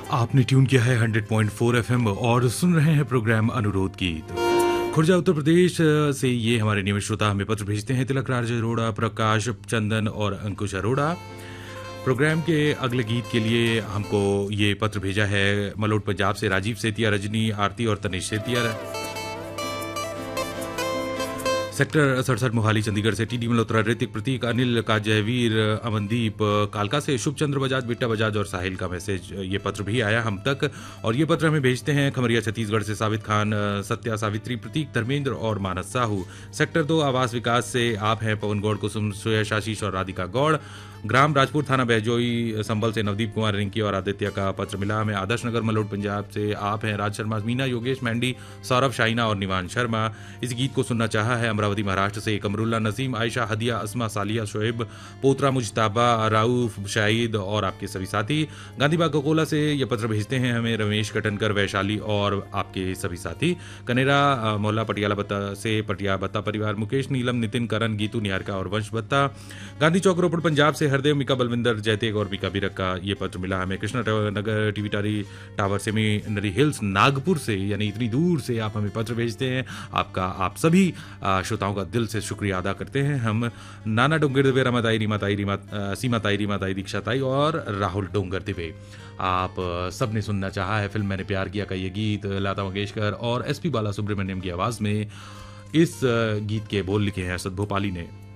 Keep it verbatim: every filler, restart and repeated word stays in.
आपने ट्यून किया है हंड्रेड पॉइंट फोर एफएम और सुन रहे हैं प्रोग्राम अनुरोध गीत। खुर्जा उत्तर प्रदेश से ये हमारे नियमित श्रोता हमें पत्र भेजते हैं तिलक राज अरोड़ा, प्रकाश चंदन और अंकुश अरोड़ा। प्रोग्राम के अगले गीत के लिए हमको ये पत्र भेजा है मलोट पंजाब से राजीव सेतिया, रजनी, आरती और तनिष सेतिया। सेक्टर सड़सठ मोहाली चंडीगढ़ से टीडी मल्होत्रा, ऋतिक, प्रतीक, अनिल का, जयवीर, अमनदीप कालका से, शुभ चंद्र बजाज, बिट्टा बजाज और साहिल का मैसेज ये पत्र भी आया हम तक। और ये पत्र हमें भेजते हैं खमरिया छत्तीसगढ़ से साबित खान, सत्या, सावित्री, प्रतीक, धर्मेंद्र और मानस साहू। सेक्टर दो आवास विकास से आप हैं पवन गौड़, कुसुम, सुयश, आशीष और राधिका गौड़। ग्राम राजपुर, थाना बहजोई, संभल से नवदीप कुमार, रिंकी और आदित्य का पत्र मिला हमें। आदर्श नगर मलोट पंजाब से आप हैं राज शर्मा, मीना, योगेश, मैंडी, सौरभ, शाइना और निवान शर्मा। इस गीत को सुनना चाहा है अमरावती महाराष्ट्र से कमरुल्ला, नसीम, आयशा, हदिया, अस्मा, सालिया, शोएब, पोत्रा, मुजताबा, राउफ, शाहिद और आपके सभी साथी। गांधीबाग कोकोला से ये पत्र भेजते हैं हमें रमेश कटनकर, वैशाली और आपके सभी साथी। कनेरा मोहल्ला पटियाला बत्ता से पटिया बत्ता परिवार, मुकेश, नीलम, नितिन, करण, गीतू, निहारिका और वंश बत्ता। गांधी चौक रोपड़ पंजाब से हरदेव, मिका, बलविंदर, जयतेग और मिका बिरक का ये पत्र मिला हमें। कृष्णा नगर टीवी टारी टावर सेमिनरी हिल्स नागपुर से, यानी इतनी दूर से आप हमें पत्र भेजते हैं। आपका आप सभी श्रोताओं का दिल से शुक्रिया अदा करते हैं हम। नाना डोंगर दिवे, रमाताई, रीमाताई, रीमा सीमाताई, रीमाताई, दीक्षाताई और राहुल डोंगर दिवे। आप सब ने सुनना चाहा है फिल्म मैंने प्यार किया का ये गीत लता मंगेशकर और एस पी बाला सुब्रमण्यम की आवाज में। इस गीत के बोल लिखे हैं असद भोपाली ने।